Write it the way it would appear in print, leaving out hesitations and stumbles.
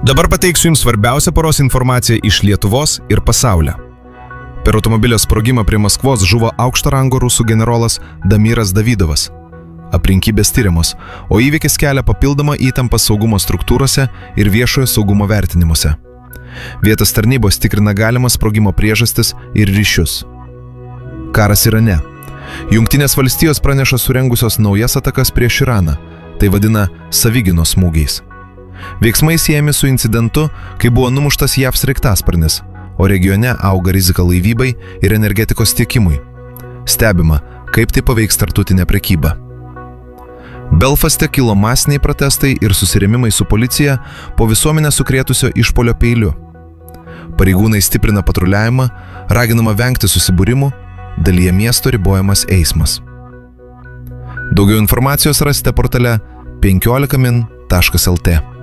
Dabar pateiksiu Jums svarbiausią paros informaciją iš Lietuvos ir pasaulio. Per automobilio sprogimą prie Maskvos žuvo aukšto rango rusų generolas Damiras Davidovas. Aplinkybės tyriamos, o įvykis kelia papildomą įtampą saugumo struktūrose ir viešojo saugumo vertinimuose. Vietos tarnybos tikrina galimas sprogimo priežastis ir ryšius. Karas Irane. Jungtinės valstijos praneša surengusios naujas atakas prieš Iraną, tai vadina savigynos smūgiais. Veiksmai siejami su incidentu, kai buvo numuštas JAV sraigtasparnis, o regione auga rizika laivybai ir energetikos tiekimui. Stebima, kaip tai paveiks tarptautinę prekybą. Belfaste kilo masiniai protestai ir susirėmimai su policija po visuomenę sukrėtusio išpuolio peiliu. Pareigūnai stiprina patruliavimą, raginama vengti susibūrimų, dalyje miesto ribojamas eismas. Daugiau informacijos rasite portale 15min.lt.